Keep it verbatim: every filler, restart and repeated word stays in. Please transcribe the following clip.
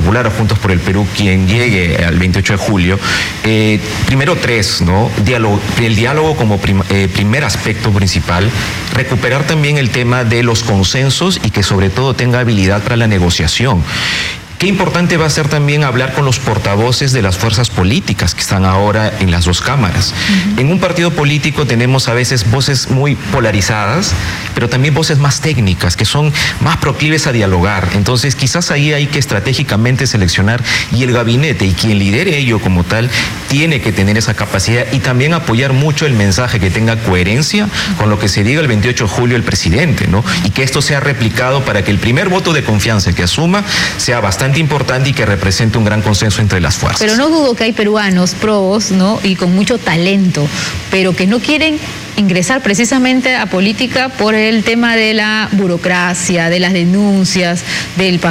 Popular o Juntos por el Perú, quien llegue al veintiocho de julio, eh, primero tres, ¿no? Diálogo, el diálogo como prim, eh, primer aspecto principal, recuperar también el tema de los consensos y que sobre todo tenga habilidad para la negociación. Qué importante va a ser también hablar con los portavoces de las fuerzas políticas que están ahora en las dos cámaras. Uh-huh. En un partido político tenemos a veces voces muy polarizadas, pero también voces más técnicas, que son más proclives a dialogar. Entonces, quizás ahí hay que estratégicamente seleccionar, y el gabinete y quien lidere ello como tal tiene que tener esa capacidad y también apoyar mucho el mensaje, que tenga coherencia con lo que se diga el veintiocho de julio el presidente, ¿no? Y que esto sea replicado para que el primer voto de confianza que asuma sea bastante importante y que represente un gran consenso entre las fuerzas. Pero no dudo que hay peruanos probos, ¿no? Y con mucho talento, pero que no quieren ingresar precisamente a política por el tema de la burocracia, de las denuncias, del papel.